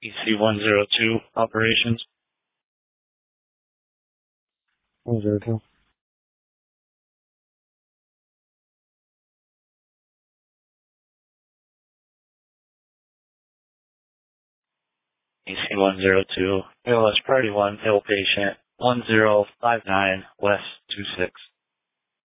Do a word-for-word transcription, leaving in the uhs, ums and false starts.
E C one zero two operations. one zero two. E C one zero two, A L S Priority one, ill patient, one zero five nine West two six.